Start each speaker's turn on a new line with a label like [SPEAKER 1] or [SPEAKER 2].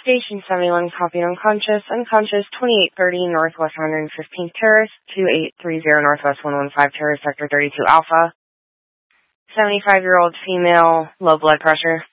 [SPEAKER 1] Station 71, copy unconscious, 2830 Northwest 115th Terrace, 2830 Northwest 115 Terrace, Sector 32 Alpha. 75-year-old female, low blood pressure.